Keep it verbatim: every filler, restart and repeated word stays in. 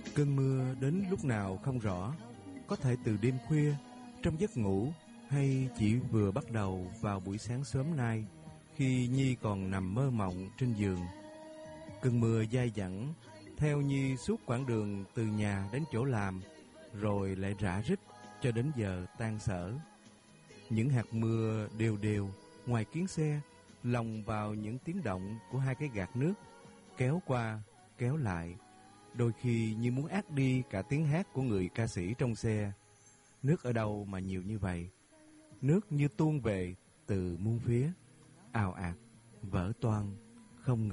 Cơn mưa đến lúc nào không rõ, có thể từ đêm khuya, trong giấc ngủ, hay chỉ vừa bắt đầu vào buổi sáng sớm nay, khi Nhi còn nằm mơ mộng trên giường. Cơn mưa dai dẳng theo Nhi suốt quãng đường từ nhà đến chỗ làm, rồi lại rã rít cho đến giờ tan sở. Những hạt mưa đều đều ngoài kiếng xe lồng vào những tiếng động của hai cái gạt nước kéo qua kéo lại, đôi khi như muốn át đi cả tiếng hát của người ca sĩ trong xe. Nước ở đâu mà nhiều như vậy? Nước như tuôn về từ muôn phía, ào ạt, vỡ toang, không ngừng.